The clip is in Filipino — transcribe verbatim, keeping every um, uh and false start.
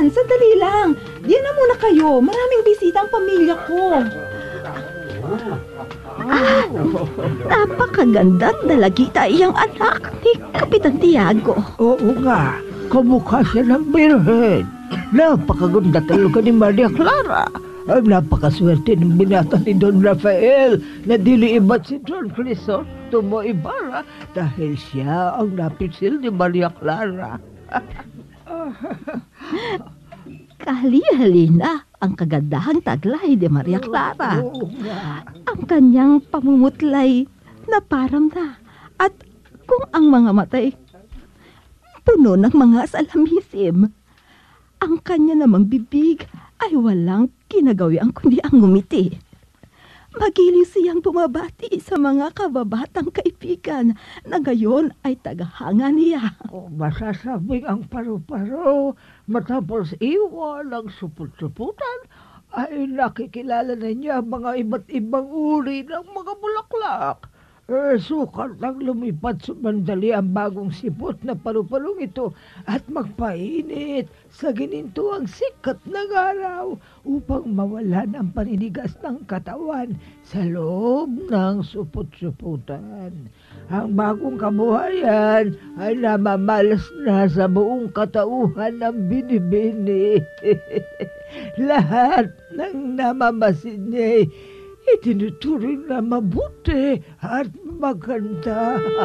yan. Sandali lang. Diyan na muna kayo. Maraming bisita ang pamilya ko. Ah, napakaganda dalagita iyang anak ni Kapitan Tiago. Oo nga, kamukha siya ng birhen. Napakaganda talaga ni Maria Clara. Ay, napakaswerte ng binata ni Don Rafael na dili iba't si Don Crisostomo Ibarra dahil siya ang napisil ni Maria Clara. Kahali-halina ang kagandahang taglay ni Maria Clara. Oo nga. Ang kanyang pamumutlay na param na. At kung ang mga matay puno ng mga salamisim, ang kanya namang bibig ay walang kinagawian kundi ang ngumiti. Magiling siyang bumabati sa mga kababatang kaibigan na ngayon ay tagahanga niya. Oh, masasabing ang paru-paro matapos iwan ang suput-suputan ay nakikilala na niya mga iba't ibang uri ng mga bulaklak. Eh, sukat lang lumipat sumandali ang bagong sipot na paru-parong ito at magpainit sa ginintuang sikat ng araw upang mawalan ang paninigas ng katawan sa loob ng supot-suputan. Ang bagong kabuhayan ay namamalas na sa buong katauhan ng binibini. Lahat ng namamasin niya itinuturing na mabuti at maganda.